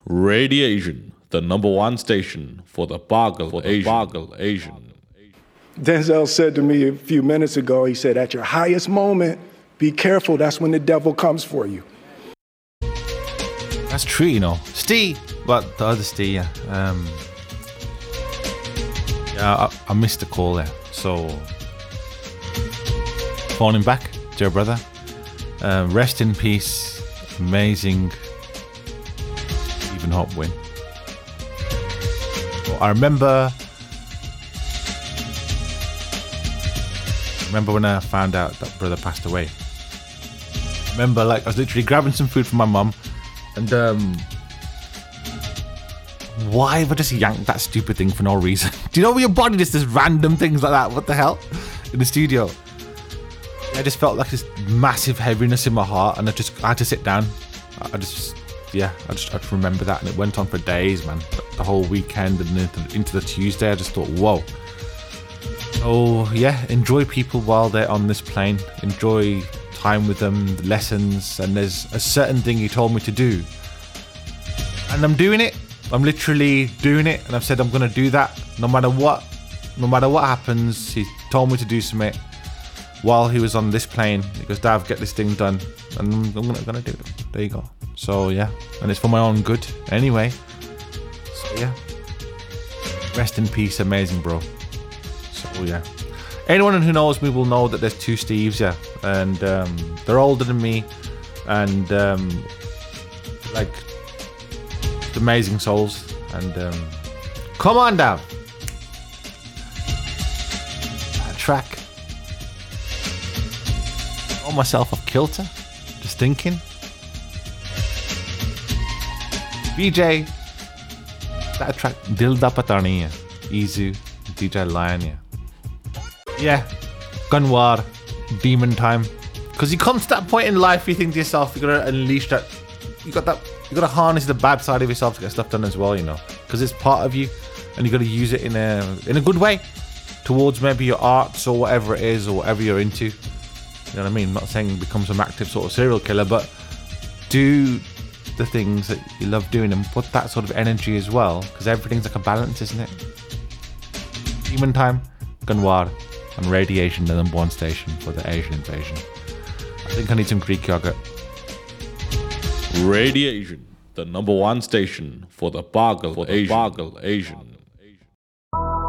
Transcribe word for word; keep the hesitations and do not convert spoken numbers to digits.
Radiation, the number one station for the Boggle for the Asian. Boggle Asian. Denzel said to me a few minutes ago, he said, at your highest moment, be careful, that's when the devil comes for you. That's true, you know. Steve, well, the other Steve, yeah. Um, yeah, I, I missed the call there, so phoning back, dear brother. Uh, rest in peace. Amazing Stephen Hope win. Well, I remember. Remember when I found out that brother passed away? Remember, like I was literally grabbing some food from my mum, and um, why would I just yank that stupid thing for no reason? Do you know when your body just does random things like that? What the hell? In the studio. I just felt like this massive heaviness in my heart, and I just I had to sit down. I just, yeah, I just I just remember that, and it went on for days, man. The whole weekend and into, into the Tuesday, I just thought, whoa. So yeah, enjoy people while they're on this plane. Enjoy time with them, lessons, and there's a certain thing he told me to do, and I'm doing it. I'm literally doing it, and I've said I'm gonna do that no matter what, no matter what happens. He told me to do something while he was on this plane. He goes, Dav, get this thing done, and I'm gonna, gonna do it. There you go. So yeah, and it's for my own good anyway. So yeah, rest in peace, amazing bro. So yeah, anyone who knows me will know that there's two Steves, yeah, and um, they're older than me, and um, like amazing souls. And um, come on down, that track. Got myself off kilter, just thinking. B J, that track Dil Da Pata Nahi Hai, Izu, D J Lion, yeah. Yeah, Gunwar, Demon Time. Because you come to that point in life, you think to yourself, you gotta unleash that, you got that, you gotta harness the bad side of yourself to get stuff done as well, you know. Because it's part of you, and you gotta use it in a in a good way, towards maybe your arts or whatever it is, or whatever you're into. You know what I mean? I'm not saying become some active sort of serial killer, but do the things that you love doing and put that sort of energy as well, because everything's like a balance, isn't it? Demon Time, Gunwar, and Radiation, the number one station for the Asian invasion. I think I need some Greek yogurt. Radiation, the number one station for the Boggle for the Asian. Boggle Asian.